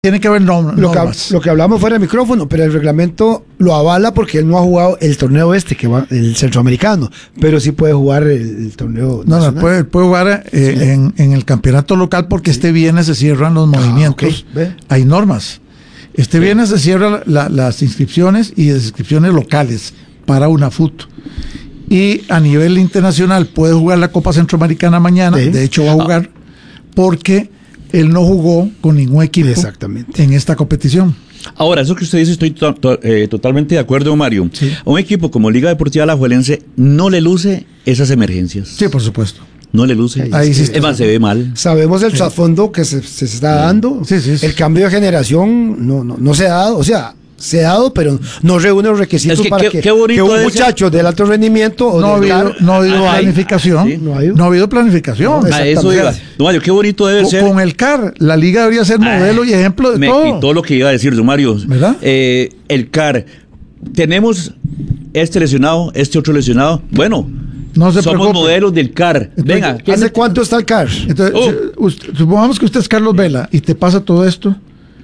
Tiene que haber normas. Lo que hablamos fuera del micrófono, pero el reglamento lo avala porque él no ha jugado el torneo el centroamericano, pero sí puede jugar el torneo nacional. No, puede jugar en el campeonato local porque este viernes se cierran los movimientos. Okay. Hay normas. Viernes se cierran las inscripciones y inscripciones locales para UNAFUT. Y a nivel internacional puede jugar la Copa Centroamericana mañana. Sí. De hecho va a jugar porque él no jugó con ningún equipo en esta competición. Ahora, eso que usted dice, estoy totalmente de acuerdo, Mario. Sí. A un equipo como Liga Deportiva Alajuelense no le luce esas emergencias. Sí, por supuesto. No le luce. Ahí sí es más, se ve mal. Sabemos el trasfondo que se está dando. Sí. El cambio de generación no se ha dado. O sea, se ha dado, pero no reúne los requisitos para que un muchacho del alto rendimiento no ha habido planificación. Sí. No ha habido planificación. Eso iba. No, Mario, qué bonito debe ser. Con el CAR, la liga debería ser modelo y ejemplo de todo. Me quitó lo que iba a decir, don Mario. ¿Verdad? El CAR. Tenemos este lesionado, este otro lesionado. Bueno, no se somos modelos del CAR. Venga. ¿Hace cuánto está el CAR? Entonces, supongamos que usted es Carlos Vela y te pasa todo esto.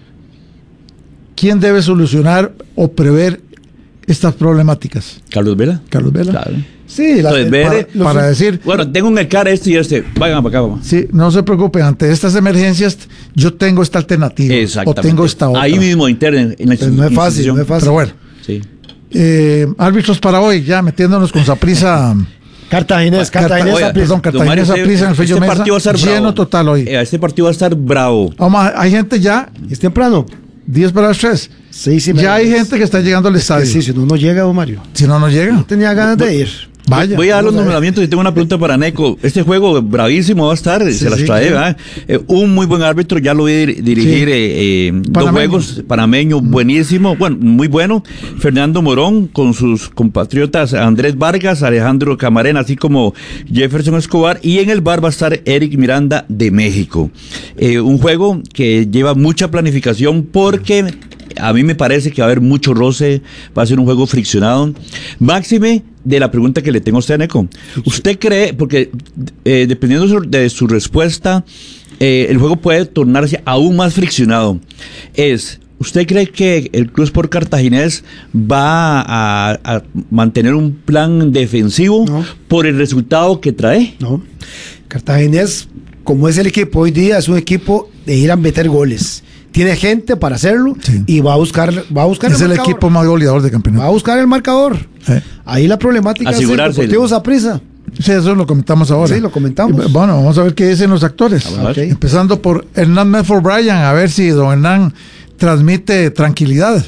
¿Quién debe solucionar o prever estas problemáticas? ¿Carlos Vela? Carlos Vela. Claro. Sí, para decir... Bueno, tengo en el CAR este y este. Vayan para acá, mamá. Sí, no se preocupen. Ante estas emergencias, yo tengo esta alternativa. Exactamente. O tengo esta otra. Ahí mismo, interno. No es fácil. Pero bueno. Sí. Árbitros para hoy, ya metiéndonos con Saprissa... Cartaginés Saprissa en el Fello Mesa. Partido va a estar lleno bravo. total hoy. Este partido va a estar bravo. Vamos, hay gente ya... ¿Es temprano? 10 para las 3. Sí, ya hay gente que está llegando al estadio. Sí, si no llega, don Mario. Si no llega. No tenía ganas de ir. Vaya. Voy a dar los nombramientos y tengo una pregunta para Neco. Este juego bravísimo va a estar, se las trae, ¿verdad? Un muy buen árbitro, ya lo vi dirigir dos juegos, panameño, buenísimo, bueno, muy bueno. Fernando Morón con sus compatriotas Andrés Vargas, Alejandro Camarena, así como Jefferson Escobar, y en el bar va a estar Eric Miranda de México. Un juego que lleva mucha planificación porque a mí me parece que va a haber mucho roce, va a ser un juego friccionado. Máxime de la pregunta que le tengo a usted, Neco. ¿Usted cree, porque dependiendo de su respuesta, el juego puede tornarse aún más friccionado? ¿Usted cree que el Club Sport Cartaginés va a mantener un plan defensivo por el resultado que trae? No. Cartaginés, como es el equipo hoy día, es un equipo de ir a meter goles. Tiene gente para hacerlo y va a buscar es el marcador. El equipo más goleador del campeonato. Va a buscar el marcador. Ahí la problemática es el Deportivo Saprissa. Sí, eso lo comentamos ahora. Sí, lo comentamos. Bueno, vamos a ver qué dicen los actores. Okay. Empezando por Hernán Medford Bryan, a ver si don Hernán transmite tranquilidad.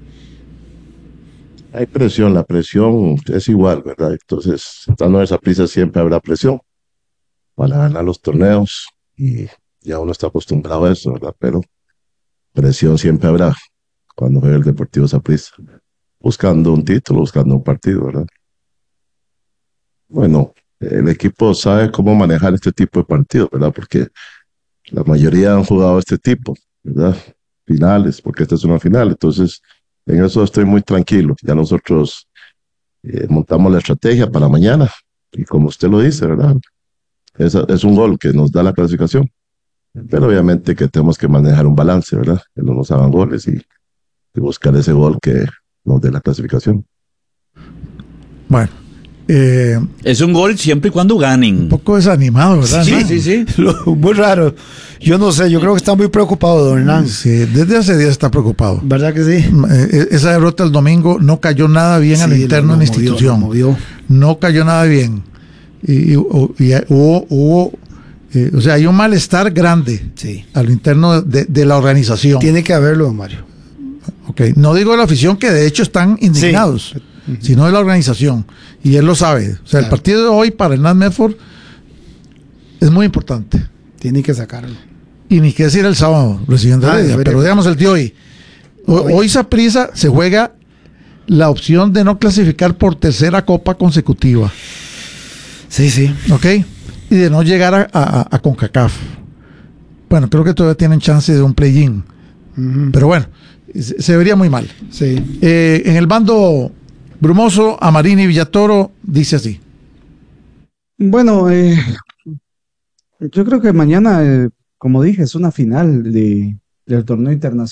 Hay presión, la presión es igual, ¿verdad? Entonces, estando en Saprissa siempre habrá presión para ganar los torneos y ya uno está acostumbrado a eso, ¿verdad? Pero presión siempre habrá cuando juega el Deportivo Saprissa, buscando un título, buscando un partido, ¿verdad? Bueno, el equipo sabe cómo manejar este tipo de partidos, ¿verdad? Porque la mayoría han jugado este tipo, ¿verdad? Finales, porque esta es una final, entonces en eso estoy muy tranquilo. Ya nosotros montamos la estrategia para mañana y como usted lo dice, ¿verdad? Es un gol que nos da la clasificación. Pero obviamente que tenemos que manejar un balance, ¿verdad? Que no nos hagan goles y buscar ese gol que nos dé la clasificación. Bueno. Es un gol siempre y cuando ganen. Un poco desanimado, ¿verdad? Sí. Muy raro. Yo no sé, yo creo que está muy preocupado, don Hernán. Sí, desde hace días está preocupado. ¿Verdad que sí? Esa derrota el domingo no cayó nada bien a lo interno de la institución. No cayó nada bien. Y hubo o sea, hay un malestar grande a lo interno de la organización. Tiene que haberlo, Mario. Okay. No digo de la afición, que de hecho están indignados, sino de la organización. Y él lo sabe. O sea, el partido de hoy para Hernán Medford es muy importante. Tiene que sacarlo. Y ni qué decir el sábado, recibiendo Heredia. Pero digamos el de hoy. Hoy Saprissa se juega la opción de no clasificar por tercera copa consecutiva. Sí. ¿Ok? Y de no llegar a CONCACAF. Bueno, creo que todavía tienen chance de un play-in. Pero bueno, se vería muy mal. Sí. En el bando brumoso, Amarini Villatoro dice así. Bueno, yo creo que mañana, como dije, es una final del torneo internacional.